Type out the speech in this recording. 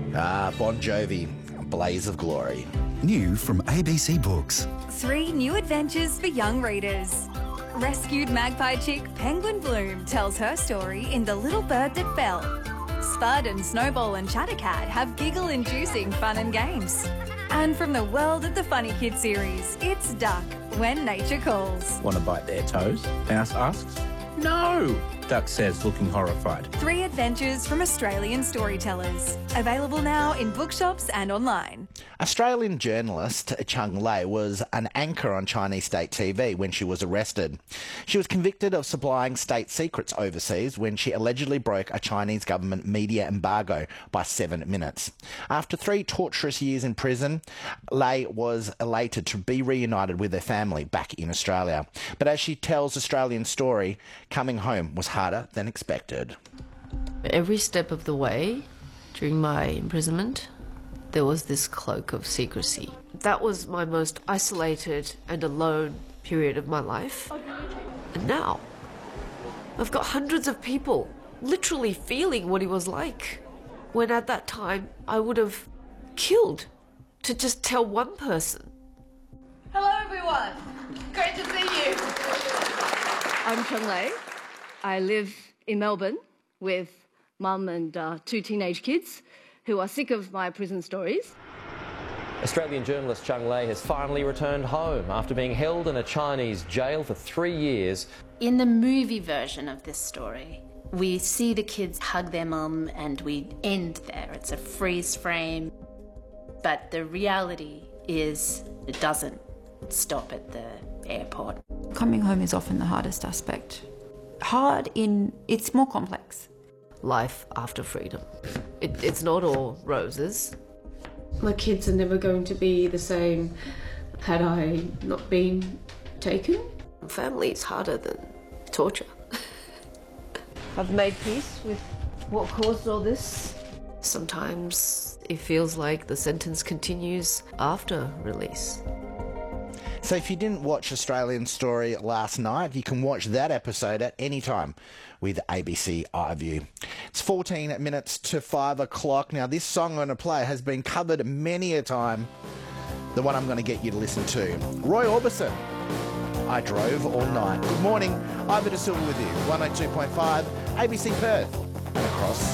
Bon Jovi, Blaze of Glory. New from ABC Books. 3 new adventures for young readers. Rescued magpie chick Penguin Bloom tells her story in The Little Bird That Fell. Spud and Snowball and Chattercat have giggle-inducing fun and games. And from the world of the Funny Kids series, it's Duck, When Nature Calls. Want to bite their toes? Mouse asks. No, Duck says, looking horrified. 3 adventures from Australian storytellers. Available now in bookshops and online. Australian journalist Chang Lei was an anchor on Chinese state TV when she was arrested. She was convicted of supplying state secrets overseas when she allegedly broke a Chinese government media embargo by 7 minutes. After 3 torturous years in prison, Lei was elated to be reunited with her family back in Australia. But as she tells Australian Story, coming home was harder than expected. Every step of the way during my imprisonment, there was this cloak of secrecy. That was my most isolated and alone period of my life. And now, I've got hundreds of people literally feeling what it was like, when at that time I would have killed to just tell one person. Hello everyone, great to see you. I'm Chang Lei. I live in Melbourne with mum and 2 teenage kids who are sick of my prison stories. Australian journalist Chang Lei has finally returned home after being held in a Chinese jail for 3 years. In the movie version of this story, we see the kids hug their mum and we end there. It's a freeze frame. But the reality is it doesn't stop at the airport. Coming home is often the hardest aspect. It's more complex. Life after freedom. It's not all roses. My kids are never going to be the same had I not been taken. Family is harder than torture. I've made peace with what caused all this. Sometimes it feels like the sentence continues after release. So if you didn't watch Australian Story last night, you can watch that episode at any time with ABC iView. It's 14 minutes to 5 o'clock. Now, this song I'm going to play has been covered many a time. The one I'm going to get you to listen to. Roy Orbison, I Drove All Night. Good morning, Ivor De Silva with you. 102.5 ABC Perth and across